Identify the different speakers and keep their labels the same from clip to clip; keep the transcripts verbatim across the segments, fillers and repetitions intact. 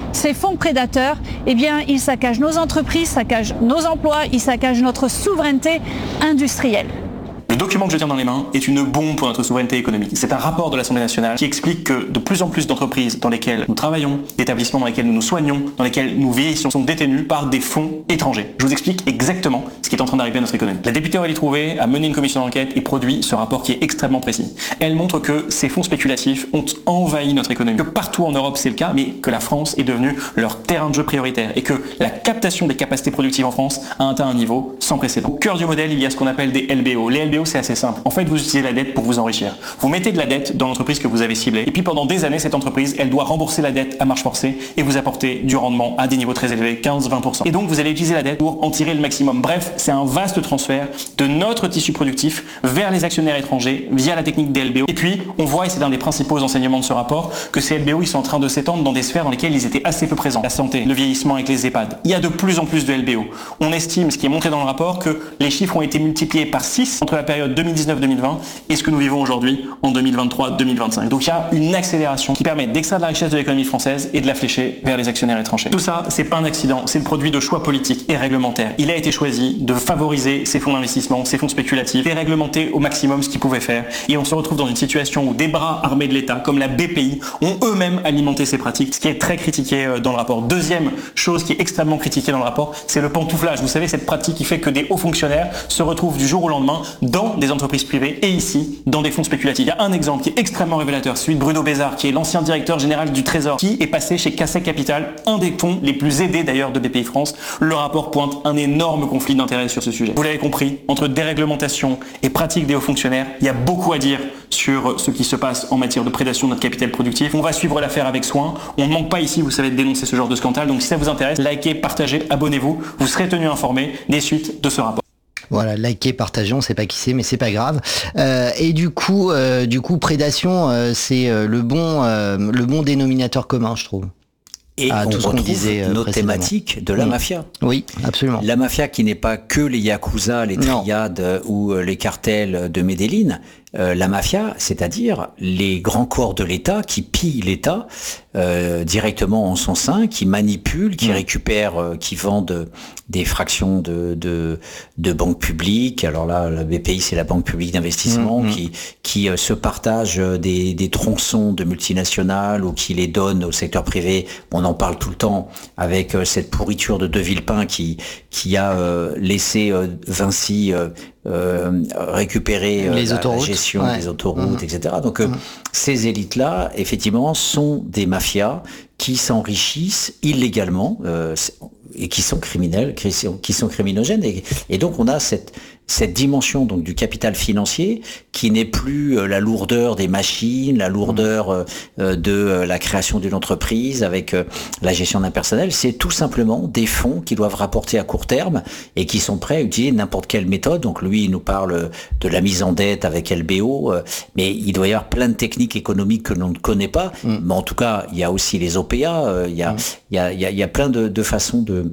Speaker 1: ces fonds prédateurs, eh bien, ils saccagent nos entreprises, saccagent nos emplois, ils saccagent notre souveraineté industrielle.
Speaker 2: Le document que je tiens dans les mains est une bombe pour notre souveraineté économique. C'est un rapport de l'Assemblée nationale qui explique que de plus en plus d'entreprises dans lesquelles nous travaillons, d'établissements dans lesquels nous nous soignons, dans lesquels nous vieillissons, sont détenues par des fonds étrangers. Je vous explique exactement ce qui est en train d'arriver à notre économie. La députée Aurélie Trouvé a mené une commission d'enquête et produit ce rapport qui est extrêmement précis. Elle montre que ces fonds spéculatifs ont envahi notre économie, que partout en Europe c'est le cas, mais que la France est devenue leur terrain de jeu prioritaire et que la captation des capacités productives en France a atteint un niveau sans précédent. Au cœur du modèle, il y a ce qu'on appelle des L B O. Les L B O, c'est assez simple. En fait, vous utilisez la dette pour vous enrichir. Vous mettez de la dette dans l'entreprise que vous avez ciblée. Et puis pendant des années, cette entreprise, elle doit rembourser la dette à marche forcée et vous apporter du rendement à des niveaux très élevés, quinze à vingt pour cent. Et donc, vous allez utiliser la dette pour en tirer le maximum. Bref, c'est un vaste transfert de notre tissu productif vers les actionnaires étrangers via la technique des L B O. Et puis, on voit, et c'est un des principaux enseignements de ce rapport, que ces L B O, ils sont en train de s'étendre dans des sphères dans lesquelles ils étaient assez peu présents. La santé, le vieillissement avec les EHPAD. Il y a de plus en plus de L B O. On estime, ce qui est montré dans le rapport, que les chiffres ont été multipliés par six entre la période deux mille dix-neuf deux mille vingt et ce que nous vivons aujourd'hui en deux mille vingt-trois deux mille vingt-cinq. Donc il y a une accélération qui permet d'extraire de la richesse de l'économie française et de la flécher vers les actionnaires étrangers. Tout ça, c'est pas un accident, c'est le produit de choix politiques et réglementaires. Il a été choisi de favoriser ces fonds d'investissement, ces fonds spéculatifs, et réglementer au maximum ce qu'ils pouvaient faire. Et on se retrouve dans une situation où des bras armés de l'État, comme la B P I, ont eux-mêmes alimenté ces pratiques, ce qui est très critiqué dans le rapport. Deuxième chose qui est extrêmement critiquée dans le rapport, c'est le pantouflage. Vous savez, cette pratique qui fait que des hauts fonctionnaires se retrouvent du jour au lendemain dans des entreprises privées et ici, dans des fonds spéculatifs. Il y a un exemple qui est extrêmement révélateur, celui de Bruno Bézard, qui est l'ancien directeur général du Trésor, qui est passé chez Cassec Capital, un des fonds les plus aidés d'ailleurs de B P I France. Le rapport pointe un énorme conflit d'intérêts sur ce sujet. Vous l'avez compris, entre déréglementation et pratique des hauts fonctionnaires, il y a beaucoup à dire sur ce qui se passe en matière de prédation de notre capital productif. On va suivre l'affaire avec soin. On ne manque pas ici, vous savez, de dénoncer ce genre de scandale. Donc si ça vous intéresse, likez, partagez, abonnez-vous. Vous serez tenu informé des suites de ce rapport.
Speaker 3: Voilà, likez, partagez, on sait pas qui c'est, mais c'est pas grave. Euh, et du coup, euh, du coup, prédation, euh, c'est euh, le bon, euh, le bon dénominateur commun, je trouve.
Speaker 4: Et
Speaker 3: à
Speaker 4: on
Speaker 3: tout ce qu'on
Speaker 4: retrouve
Speaker 3: disait euh,
Speaker 4: notre thématique de la
Speaker 3: mmh.
Speaker 4: mafia.
Speaker 3: Oui, absolument.
Speaker 4: La mafia qui n'est pas que les yakuza, les triades non. ou les cartels de Medellín. Euh, la mafia, c'est-à-dire les grands corps de l'État qui pillent l'État euh, directement en son sein, qui manipulent, qui mmh. récupèrent, euh, qui vendent des fractions de, de, de banques publiques. Alors là, la B P I, c'est la Banque publique d'investissement, mmh. qui, qui euh, se partagent des, des tronçons de multinationales ou qui les donnent au secteur privé. On en parle tout le temps avec euh, cette pourriture de De Villepin qui, qui a euh, laissé euh, Vinci euh, Euh, récupérer euh,
Speaker 3: les
Speaker 4: la,
Speaker 3: autoroutes,
Speaker 4: la gestion
Speaker 3: ouais.
Speaker 4: des autoroutes, mmh. et cetera. Donc, euh, mmh. ces élites-là, effectivement, sont des mafias qui s'enrichissent illégalement euh, et qui sont criminels, qui sont, qui sont criminogènes. Et, et donc, on a cette, cette dimension donc du capital financier qui n'est plus euh, la lourdeur des machines, la lourdeur euh, de euh, la création d'une entreprise avec euh, la gestion d'un personnel. C'est tout simplement des fonds qui doivent rapporter à court terme et qui sont prêts à utiliser n'importe quelle méthode. Donc lui, il nous parle de la mise en dette avec L B O, euh, mais il doit y avoir plein de techniques économiques que l'on ne connaît pas. Mm. Mais en tout cas, il y a aussi les O P A, euh, il y a, mm. il y a, il y a, il y a plein de, de façons de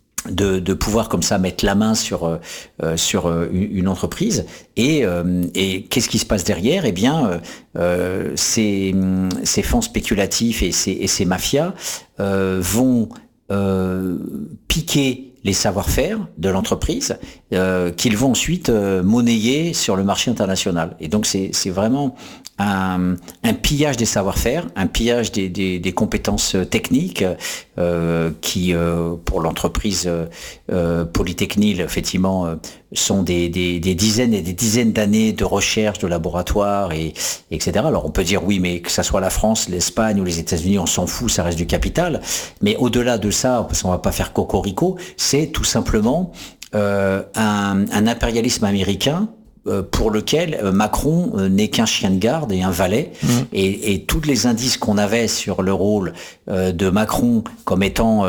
Speaker 4: De, de pouvoir comme ça mettre la main sur euh, sur une, une entreprise et, euh, et qu'est-ce qui se passe derrière? Eh bien, euh, ces, ces fonds spéculatifs et ces, et ces mafias euh, vont euh, piquer les savoir-faire de l'entreprise euh, qu'ils vont ensuite euh, monnayer sur le marché international. Et donc c'est c'est vraiment un, un pillage des savoir-faire, un pillage des, des, des compétences techniques euh, qui, euh, pour l'entreprise euh, Polytechnil, effectivement, euh, sont des, des, des dizaines et des dizaines d'années de recherche, de laboratoire, et, et cetera. Alors on peut dire oui, mais que ça soit la France, l'Espagne ou les États-Unis, on s'en fout, ça reste du capital. Mais au-delà de ça, parce qu'on va pas faire cocorico, c'est tout simplement euh, un, un impérialisme américain pour lequel Macron n'est qu'un chien de garde et un valet. Mmh. Et, et tous les indices qu'on avait sur le rôle de Macron comme étant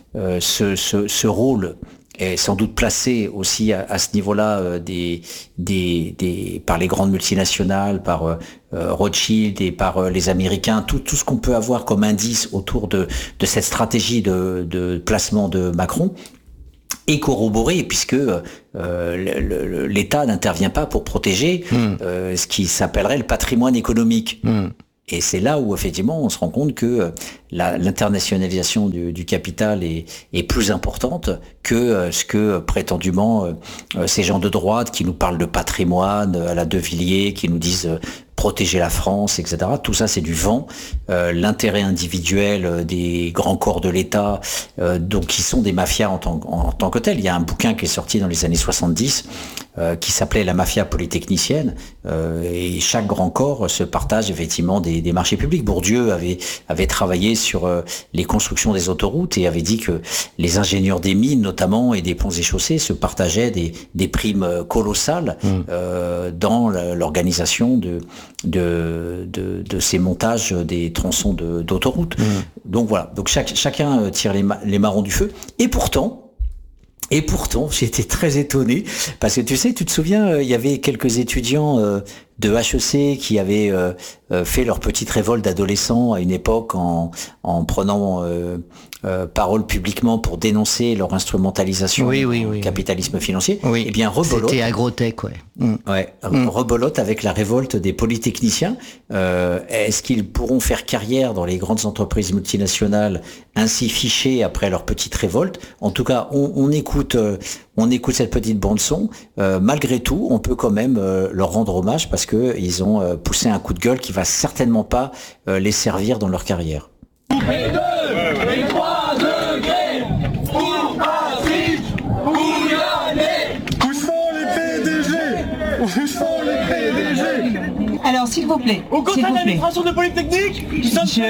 Speaker 4: ce, ce, ce rôle est sans doute placé aussi à, à ce niveau-là des, des, des, par les grandes multinationales, par euh, Rothschild et par euh, les Américains, tout, tout ce qu'on peut avoir comme indice autour de, de cette stratégie de, de placement de Macron est corroboré puisque euh, l'État n'intervient pas pour protéger mmh. euh, ce qui s'appellerait le patrimoine économique. Mmh. Et c'est là où effectivement on se rend compte que la, l'internationalisation du, du capital est, est plus importante que ce que prétendument ces gens de droite qui nous parlent de patrimoine à la De Villiers, qui nous disent protéger la France, et cetera. Tout ça, c'est du vent. Euh, l'intérêt individuel des grands corps de l'État, euh, donc qui sont des mafias en tant, en, en tant que tels. Il y a un bouquin qui est sorti dans les années soixante-dix euh, qui s'appelait La mafia polytechnicienne. Euh, et chaque grand corps se partage effectivement des, des marchés publics. Bourdieu avait, avait travaillé sur euh, les constructions des autoroutes et avait dit que les ingénieurs des mines, notamment, et des ponts et chaussées se partageaient des, des primes colossales mmh. euh, dans l'organisation de De, de, de ces montages des tronçons de, d'autoroute. Mmh. Donc voilà, donc chaque, chacun tire les, ma- les marrons du feu. Et pourtant, et pourtant, j'ai été très étonné, parce que tu sais, tu te souviens, euh, il y avait quelques étudiants euh, de H E C qui avaient euh, euh, fait leur petite révolte d'adolescents à une époque en, en prenant euh, euh, parole publiquement pour dénoncer leur instrumentalisation
Speaker 3: oui,
Speaker 4: du
Speaker 3: oui, oui,
Speaker 4: capitalisme
Speaker 3: oui.
Speaker 4: financier.
Speaker 3: Oui.
Speaker 4: Eh bien, rebolote.
Speaker 3: C'était Agrotech, ouais. Mm.
Speaker 4: Ouais,
Speaker 3: Mm.
Speaker 4: rebolote avec la révolte des polytechniciens. Euh, est-ce qu'ils pourront faire carrière dans les grandes entreprises multinationales ainsi fichées après leur petite révolte? En tout cas, on, on écoute, euh, on écoute cette petite bande son. Euh, malgré tout, on peut quand même euh, leur rendre hommage parce que ils ont euh, poussé un coup de gueule qui va certainement pas euh, les servir dans leur carrière.
Speaker 5: Et deux, et trois degrés, pour Patrick Pouyanné.
Speaker 6: Où sont les P D G? Où sont les P D G?
Speaker 7: Alors, s'il vous plaît,
Speaker 6: Au
Speaker 7: s'il
Speaker 6: conseil
Speaker 7: vous plaît,
Speaker 6: d'administration de Polytechnique,
Speaker 7: je, j'en suis,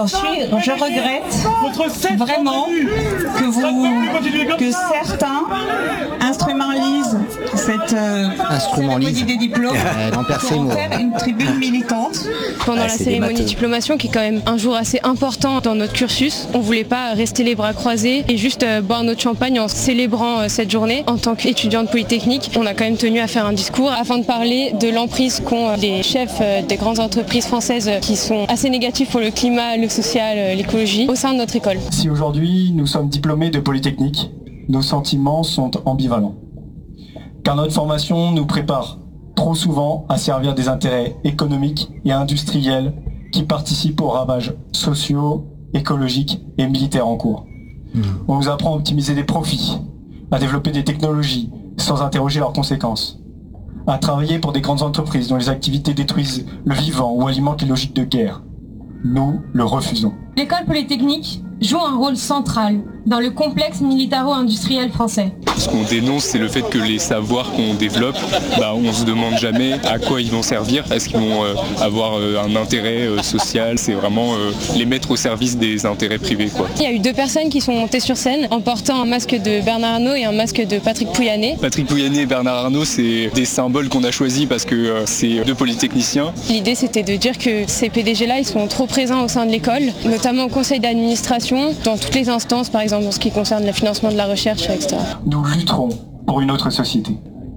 Speaker 7: je regrette vraiment que vous, que certains instrumentalisent cette euh,
Speaker 3: Instrumentalise.
Speaker 7: cérémonie des diplômes
Speaker 3: Euh, n'en perds ses
Speaker 7: pour
Speaker 3: mots.
Speaker 7: en faire une tribune militante.
Speaker 8: Pendant
Speaker 4: Ah,
Speaker 8: la
Speaker 4: c'est des
Speaker 8: cérémonie
Speaker 4: matheux.
Speaker 8: diplomation, qui est quand même un jour assez important dans notre cursus, on voulait pas rester les bras croisés et juste euh, boire notre champagne en célébrant euh, cette journée. En tant qu'étudiante polytechnique, on a quand même tenu à faire un discours afin de parler de l'emprise qu'ont euh, les chefs euh, des grandes entreprises françaises euh, qui sont assez négatifs pour le climat, le social, euh, l'écologie au sein de notre école.
Speaker 6: Si aujourd'hui nous sommes diplômés de Polytechnique, nos sentiments sont ambivalents. Car notre formation nous prépare trop souvent à servir des intérêts économiques et industriels qui participent aux ravages sociaux, écologiques et militaires en cours. Mmh. On nous apprend à optimiser des profits, à développer des technologies sans interroger leurs conséquences, à travailler pour des grandes entreprises dont les activités détruisent le vivant ou alimentent les logiques de guerre. Nous le refusons.
Speaker 9: L'école polytechnique joue un rôle central dans le complexe militaro-industriel français.
Speaker 10: Ce qu'on dénonce, c'est le fait que les savoirs qu'on développe, bah, on se demande jamais à quoi ils vont servir. Est-ce qu'ils vont euh, avoir euh, un intérêt euh, social? C'est vraiment euh, les mettre au service des intérêts privés, quoi.
Speaker 8: Il y a eu deux personnes qui sont montées sur scène en portant un masque de Bernard Arnault et un masque de Patrick Pouyanné.
Speaker 10: Patrick Pouyanné et Bernard Arnault, c'est des symboles qu'on a choisis parce que euh, c'est deux polytechniciens.
Speaker 8: L'idée, c'était de dire que ces P D G-là, ils sont trop présents au sein de l'école, notamment au conseil d'administration, dans toutes les instances, par exemple, en ce qui concerne le financement de la recherche, et cetera.
Speaker 6: Nous lutterons pour une autre société.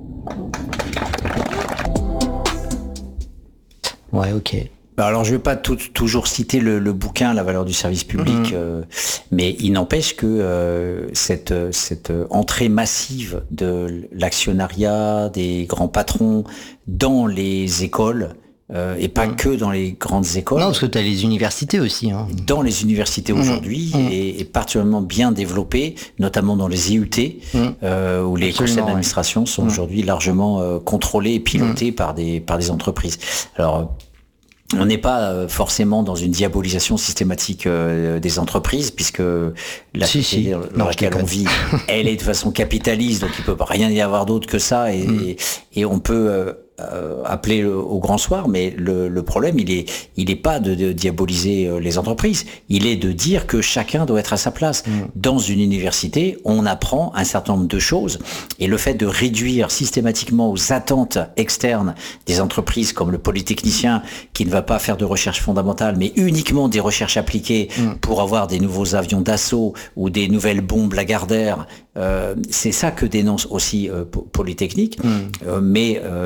Speaker 3: Ouais, ok.
Speaker 4: Alors je ne vais pas tout, toujours citer le, le bouquin La valeur du service public, mmh. euh, mais il n'empêche que euh, cette, cette entrée massive de l'actionnariat, des grands patrons dans les écoles, Euh, et pas mmh. que dans les grandes écoles.
Speaker 3: Non, parce que tu as les universités aussi. Hein.
Speaker 4: Dans les universités aujourd'hui, mmh. et, et particulièrement bien développées, notamment dans les I U T, mmh. euh, où les
Speaker 3: Absolument,
Speaker 4: conseils d'administration ouais. sont mmh. aujourd'hui largement euh, contrôlés et pilotés mmh. par des par des entreprises. Alors, on n'est pas euh, forcément dans une diabolisation systématique euh, des entreprises, puisque la
Speaker 3: si,
Speaker 4: société
Speaker 3: si.
Speaker 4: dans
Speaker 3: non,
Speaker 4: laquelle on vit, elle est de façon capitaliste, donc il peut pas rien y avoir d'autre que ça, et, mmh. et, et on peut euh, euh, appeler le, au grand soir, mais le, le problème, il est, il est pas de, de diaboliser euh, les entreprises, il est de dire que chacun doit être à sa place. Mmh. Dans une université, on apprend un certain nombre de choses, et le fait de réduire systématiquement aux attentes externes des entreprises comme le polytechnicien, qui ne va pas faire de recherche fondamentale, mais uniquement des recherches appliquées mmh. pour avoir des nouveaux avions d'assaut ou des nouvelles bombes Lagardère. Euh, c'est ça que dénonce aussi euh, Polytechnique. Mmh. Euh, mais euh,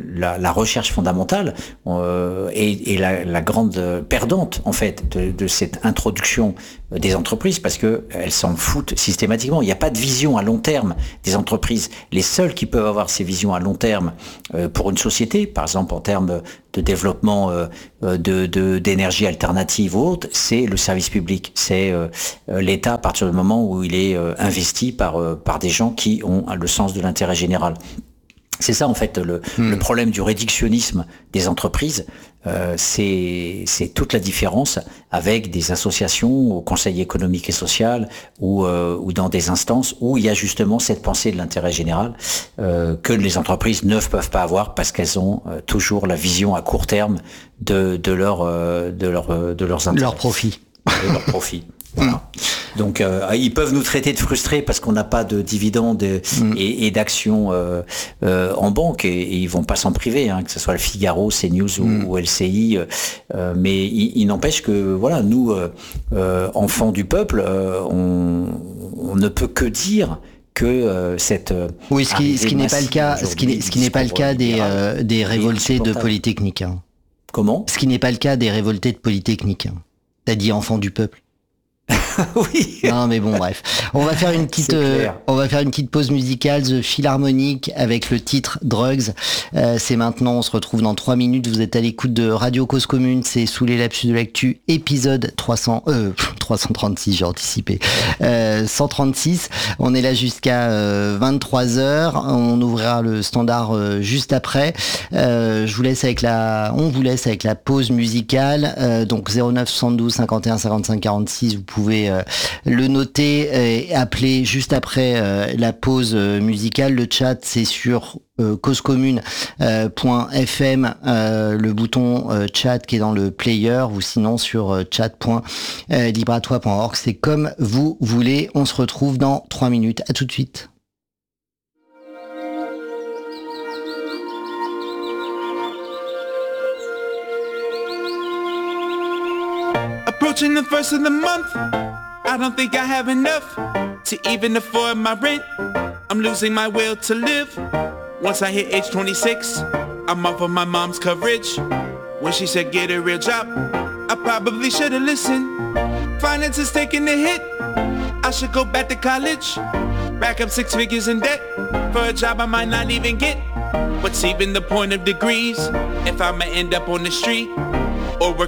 Speaker 4: la, la recherche fondamentale euh, est, est la, la grande perdante en fait de, de cette introduction des entreprises parce que elles s'en foutent systématiquement. Il n'y a pas de vision à long terme des entreprises. Les seuls qui peuvent avoir ces visions à long terme euh, pour une société, par exemple en termes de développement euh, de, de, d'énergie alternative ou autre, c'est le service public. C'est euh, l'État à partir du moment où il est euh, investi par, euh, par des gens qui ont le sens de l'intérêt général. C'est ça en fait le, mmh. le problème du réductionnisme des entreprises, euh, c'est, c'est toute la différence avec des associations au Conseil économique et social ou, euh, ou dans des instances où il y a justement cette pensée de l'intérêt général euh, que les entreprises ne peuvent pas avoir parce qu'elles ont euh, toujours la vision à court terme de, de, leur, euh, de, leur, euh, de leurs intérêts.
Speaker 3: Leur profit.
Speaker 4: De leur profit. Voilà. Donc euh, ils peuvent nous traiter de frustrés parce qu'on n'a pas de dividendes mmh. et, et d'actions euh, euh, en banque et, et ils vont pas s'en priver, hein, que ce soit le Figaro, CNews mmh. ou, ou L C I. Euh, mais il, il n'empêche que voilà, nous euh, euh, enfants du peuple, euh, on, on ne peut que dire que euh, cette euh,
Speaker 3: oui, ce qui, ce qui n'est pas le cas, ce qui n'est, ce qui n'est pas le cas des euh, des révoltés de Polytechnique. Hein.
Speaker 4: Comment ?
Speaker 3: Ce qui n'est pas le cas des révoltés de Polytechnique. Hein. T'as dit enfants du peuple.
Speaker 4: Oui.
Speaker 3: Non mais bon bref, on va faire une petite, euh, on va faire une petite pause musicale, The Philharmonic avec le titre Drugs. Euh, c'est maintenant, on se retrouve dans trois minutes. Vous êtes à l'écoute de Radio Cause Commune, c'est Sous les lapsus de l'actu, épisode trois cents, euh, trois cent trente-six, j'ai anticipé, euh, cent trente-six. On est là jusqu'à euh, vingt-trois heures. On ouvrira le standard euh, juste après. Euh, je vous laisse avec la, on vous laisse avec la pause musicale. Euh, donc zéro neuf soixante-douze cinquante et un cinquante-cinq quarante-six. Vous pouvez euh, le noter et appeler juste après euh, la pause euh, musicale. Le chat, c'est sur euh, causecommune point f m, euh, le bouton euh, chat qui est dans le player, ou sinon sur euh, chat point libratois point org. C'est comme vous voulez. On se retrouve dans trois minutes. À tout de suite.
Speaker 11: Approaching the first of the month, I don't think I have enough to even afford my rent. I'm losing my will to live. Once I hit age twenty-six, I'm off of my mom's coverage. When she said get a real job, I probably should have listened. Finances taking a hit, I should go back to college. Rack up six figures in debt for a job I might not even get. What's even the point of degrees if I'ma end up on the street or work